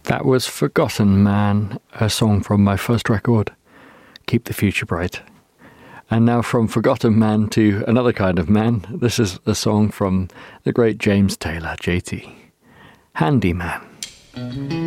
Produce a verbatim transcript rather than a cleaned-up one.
That was Forgotten Man, a song from my first record, Keep the Future Bright. And now from Forgotten Man to another kind of man, this is a song from the great James Taylor, J T. Handyman.